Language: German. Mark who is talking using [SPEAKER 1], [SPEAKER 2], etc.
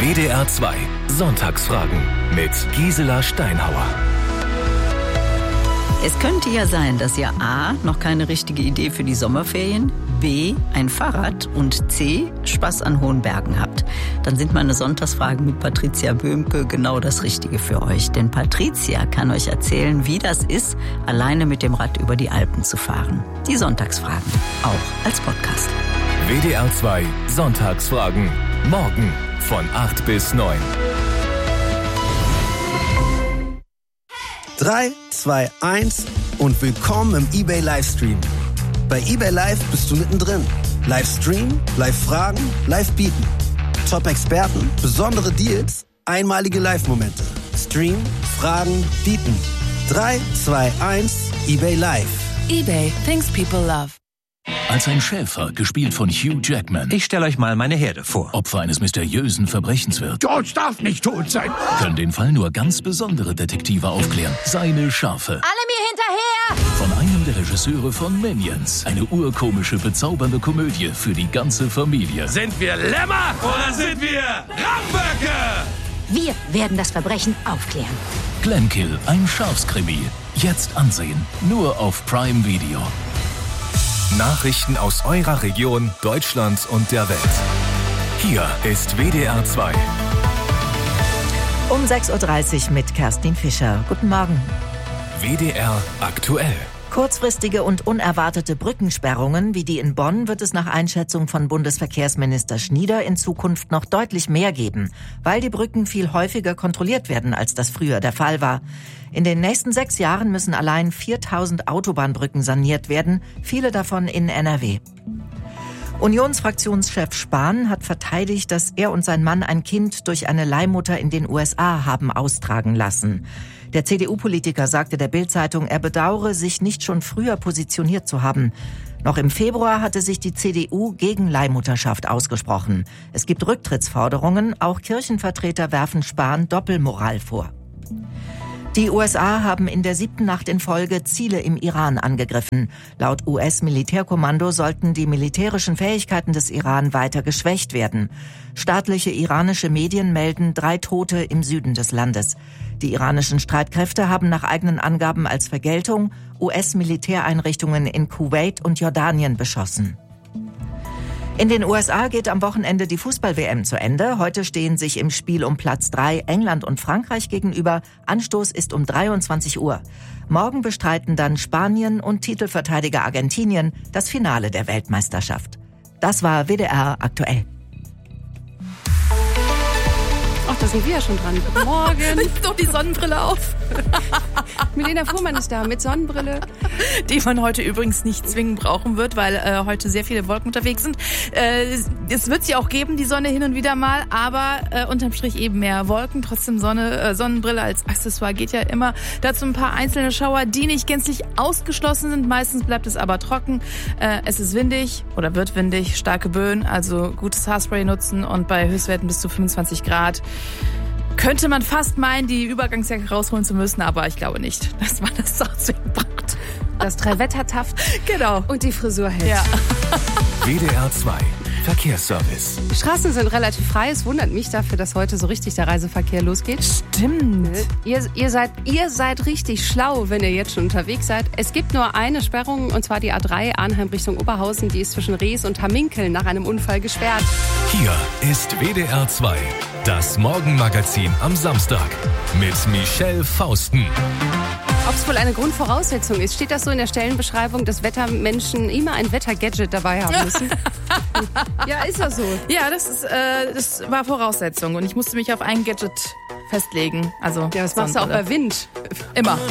[SPEAKER 1] WDR 2 Sonntagsfragen mit Gisela Steinhauer.
[SPEAKER 2] Es könnte ja sein, dass ihr A. noch keine richtige Idee für die Sommerferien, B. ein Fahrrad und C. Spaß an hohen Bergen habt. Dann sind meine Sonntagsfragen mit Patricia Böhmke genau das Richtige für euch. Denn Patricia kann euch erzählen, wie das ist, alleine mit dem Rad über die Alpen zu fahren. Die Sonntagsfragen, auch als Podcast.
[SPEAKER 1] WDR 2 Sonntagsfragen. Morgen von 8 bis 9.
[SPEAKER 3] 3, 2, 1 und willkommen im eBay Livestream. Bei eBay Live bist du mittendrin. Livestream, Live-Fragen, Live-Bieten. Top-Experten, besondere Deals, einmalige Live-Momente. Stream, Fragen, Bieten. 3, 2, 1, eBay Live.
[SPEAKER 4] eBay, things people love.
[SPEAKER 5] Als ein Schäfer, gespielt von Hugh Jackman.
[SPEAKER 6] Ich stelle euch mal meine Herde vor.
[SPEAKER 5] Opfer eines mysteriösen Verbrechens wird.
[SPEAKER 7] George darf nicht tot sein.
[SPEAKER 5] Können den Fall nur ganz besondere Detektive aufklären. Seine Schafe.
[SPEAKER 4] Alle mir hinterher!
[SPEAKER 5] Von einem der Regisseure von Minions. Eine urkomische, bezaubernde Komödie für die ganze Familie.
[SPEAKER 7] Sind wir Lämmer oder sind wir Ramböcke?
[SPEAKER 4] Wir werden das Verbrechen aufklären.
[SPEAKER 5] Glenkill, ein Schafskrimi. Jetzt ansehen. Nur auf Prime Video.
[SPEAKER 1] Nachrichten aus eurer Region, Deutschland und der Welt. Hier ist WDR 2.
[SPEAKER 8] Um 6.30 Uhr mit Kerstin Fischer. Guten Morgen.
[SPEAKER 1] WDR aktuell.
[SPEAKER 8] Kurzfristige und unerwartete Brückensperrungen wie die in Bonn wird es nach Einschätzung von Bundesverkehrsminister Schnieder in Zukunft noch deutlich mehr geben, weil die Brücken viel häufiger kontrolliert werden, als das früher der Fall war. In den nächsten 6 Jahren müssen allein 4.000 Autobahnbrücken saniert werden, viele davon in NRW. Unionsfraktionschef Spahn hat verteidigt, dass er und sein Mann ein Kind durch eine Leihmutter in den USA haben austragen lassen. Der CDU-Politiker sagte der Bild-Zeitung, er bedauere, sich nicht schon früher positioniert zu haben. Noch im Februar hatte sich die CDU gegen Leihmutterschaft ausgesprochen. Es gibt Rücktrittsforderungen, auch Kirchenvertreter werfen Spahn Doppelmoral vor. Die USA haben in der 7. Nacht in Folge Ziele im Iran angegriffen. Laut US-Militärkommando sollten die militärischen Fähigkeiten des Iran weiter geschwächt werden. Staatliche iranische Medien melden 3 Tote im Süden des Landes. Die iranischen Streitkräfte haben nach eigenen Angaben als Vergeltung US-Militäreinrichtungen in Kuwait und Jordanien beschossen. In den USA geht am Wochenende die Fußball-WM zu Ende. Heute stehen sich im Spiel um Platz 3 England und Frankreich gegenüber. Anstoß ist um 23 Uhr. Morgen bestreiten dann Spanien und Titelverteidiger Argentinien das Finale der Weltmeisterschaft. Das war WDR aktuell.
[SPEAKER 9] Ach, da sind wir ja schon dran. Guten Morgen.
[SPEAKER 4] Nimm doch die Sonnenbrille auf.
[SPEAKER 9] Milena Fuhrmann ist da mit Sonnenbrille.
[SPEAKER 4] Die man heute übrigens nicht zwingend brauchen wird, weil heute sehr viele Wolken unterwegs sind. Es wird sie auch geben, die Sonne hin und wieder mal, aber unterm Strich eben mehr Wolken. Trotzdem Sonnenbrille als Accessoire geht ja immer. Dazu ein paar einzelne Schauer, die nicht gänzlich ausgeschlossen sind. Meistens bleibt es aber trocken. Es ist windig oder wird windig, starke Böen, also gutes Haarspray nutzen und bei Höchstwerten bis zu 25 Grad. Könnte man fast meinen, die Übergangsjacke rausholen zu müssen, aber ich glaube nicht, dass man das so zwingend braucht.
[SPEAKER 9] Das 3-Wetter-Taft.
[SPEAKER 4] Genau.
[SPEAKER 9] Und die Frisur hält.
[SPEAKER 4] Ja.
[SPEAKER 1] WDR 2 Verkehrsservice.
[SPEAKER 9] Die Straßen sind relativ frei. Es wundert mich dafür, dass heute so richtig der Reiseverkehr losgeht.
[SPEAKER 4] Stimmt.
[SPEAKER 9] Ihr seid richtig schlau, wenn ihr jetzt schon unterwegs seid. Es gibt nur eine Sperrung, und zwar die A3 Arnheim Richtung Oberhausen. Die ist zwischen Rees und Hamminkeln nach einem Unfall gesperrt.
[SPEAKER 1] Hier ist WDR 2, das Morgenmagazin am Samstag mit Michelle Fausten.
[SPEAKER 9] Ob es wohl eine Grundvoraussetzung ist, steht das so in der Stellenbeschreibung, dass Wettermenschen immer ein Wettergadget dabei haben müssen? Ja, ist das so?
[SPEAKER 4] Ja, das war Voraussetzung und ich musste mich auf ein Gadget festlegen. Also
[SPEAKER 9] ja, das machst du auch bei Wind.
[SPEAKER 4] Immer.